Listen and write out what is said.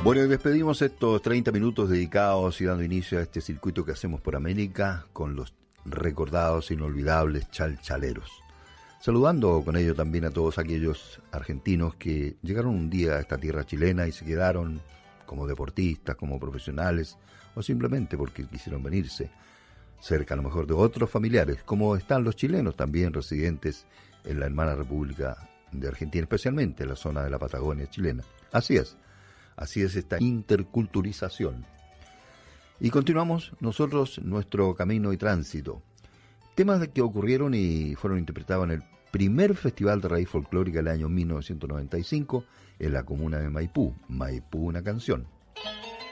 Bueno, y despedimos estos 30 minutos dedicados y dando inicio a este circuito que hacemos por América con los recordados, inolvidables chalchaleros. Saludando con ello también a todos aquellos argentinos que llegaron un día a esta tierra chilena y se quedaron como deportistas, como profesionales, o simplemente porque quisieron venirse cerca a lo mejor de otros familiares, como están los chilenos también residentes en la hermana República de Argentina, especialmente en la zona de la Patagonia chilena. Así es esta interculturización. Y continuamos nosotros nuestro camino y tránsito. Temas que ocurrieron y fueron interpretados en el primer Festival de Raíz Folclórica del año 1995 en la comuna de Maipú, Maipú una canción.